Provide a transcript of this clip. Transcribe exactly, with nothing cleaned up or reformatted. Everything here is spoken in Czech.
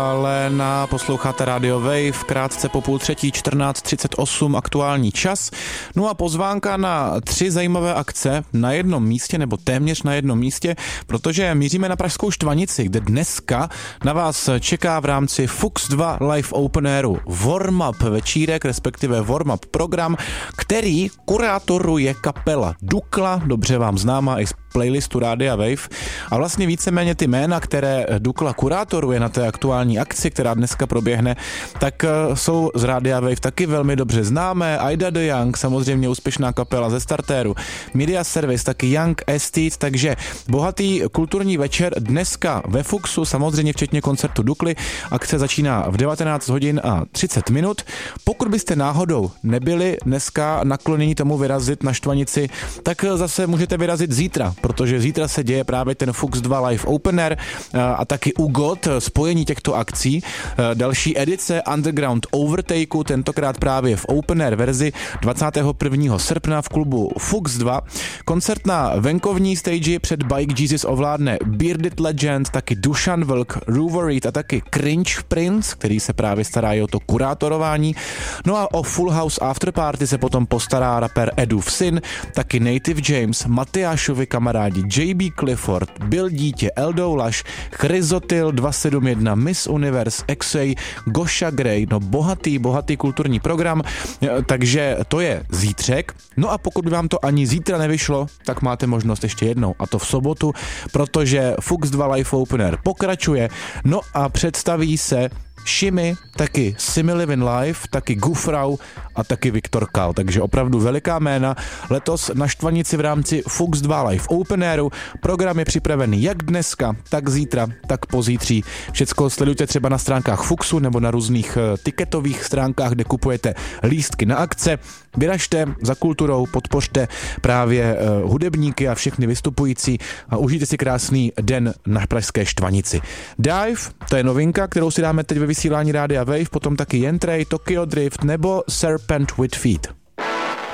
Léna, posloucháte Radio Wave, krátce po půl třetí, čtrnáct třicet osm aktuální čas. No a pozvánka na tři zajímavé akce na jednom místě, nebo téměř na jednom místě, protože míříme na pražskou Štvanici, kde dneska na vás čeká v rámci Fux dva Live Open Airu warm-up večírek, respektive warm-up program, který kurátoruje kapela Dukla, dobře vám známá i z playlistu Rádia Wave, a vlastně víceméně ty jména, které Dukla kurátoruje na té aktuální akci, která dneska proběhne, tak jsou z Rádia Wave taky velmi dobře známé. Ida the Young, samozřejmě úspěšná kapela ze Startéru, Media Service, taky Young Estate, takže bohatý kulturní večer dneska ve Fuxu, samozřejmě včetně koncertu Dukly. Akce začíná v devatenáct hodin a třicet minut. Pokud byste náhodou nebyli dneska nakloněni tomu vyrazit na Štvanici, tak zase můžete vyrazit zítra, protože zítra se děje právě ten Fux dva Live Open Air a taky U G O T, spojení těchto akcí. Další edice Underground Overtakeu, tentokrát právě v Open Air verzi dvacátého prvního srpna v klubu Fux dva. Koncert na venkovní stage před Bike Jesus ovládne Bearded Legend, taky Dušan Vlk, Ruvorit a taky Cringe Prince, který se právě stará i o to kurátorování. No a o Full House Afterparty se potom postará rapper Edův syn, taky Native James, Matyášovi kamarádi J B Clifford, Bill Dítě, Eldo Laš, Chryzotyl dva sedm jedna, Miss Universe, X A, Gosha Gray, no bohatý, bohatý kulturní program, takže to je zítřek. No a pokud by vám to ani zítra nevyšlo, tak máte možnost ještě jednou, a to v sobotu, protože Fux dva Live Open Air pokračuje, no a představí se Shimmy, taky Simi Livin Live, taky Gufrau a taky Viktor Kal, takže opravdu veliká jména letos na Štvanici v rámci Fux dva Live Open Airu. Program je připravený jak dneska, tak zítra, tak pozítří. Všecko sledujte třeba na stránkách Fuxu nebo na různých tiketových stránkách, kde kupujete lístky na akce. Vyražte za kulturou, podpořte právě uh, hudebníky a všechny vystupující a užijte si krásný den na pražské Štvanici. Dive, to je novinka, kterou si dáme teď ve vysílání Rádia Wave, potom taky Jentrej, Tokyo Drift nebo Serpent with Feet.